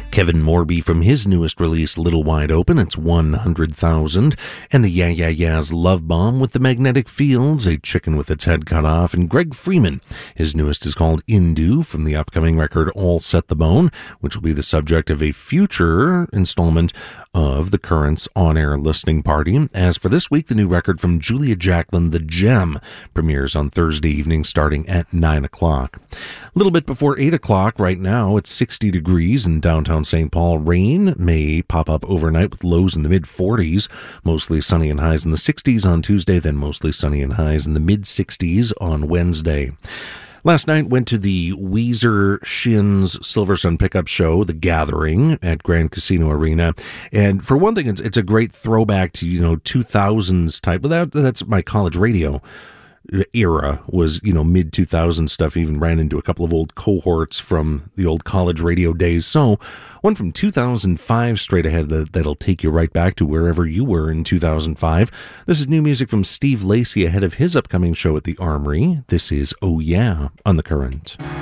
Kevin Morby from his newest release, Little Wide Open, it's 100,000. And the Yeah Yeah Yeahs Love Bomb with the Magnetic Fields, a chicken with its head cut off. And Greg Freeman, his newest is called Indu from the upcoming record All Set the Bone, which will be the subject of a future installment of the Currents on-air listening party. As for this week, the new record from Julia Jacklin, The Gem, premieres on Thursday evening starting at 9 o'clock. A little bit before 8 o'clock right now, it's 60 degrees in downtown St. Paul. Rain may pop up overnight with lows in the mid-40s, mostly sunny and highs in the 60s on Tuesday, then mostly sunny and highs in the mid-60s on Wednesday. Last night went to the Weezer Shins Silversun Pickup Show, The Gathering, at Grand Casino Arena. And for one thing, it's a great throwback to, 2000s type. That's my college radio era, was, mid-2000s stuff. Even ran into a couple of old cohorts from the old college radio days. So one from 2005 straight ahead that'll take you right back to wherever you were in 2005. This is new music from Steve Lacy ahead of his upcoming show at the Armory. This is Oh Yeah on The Current.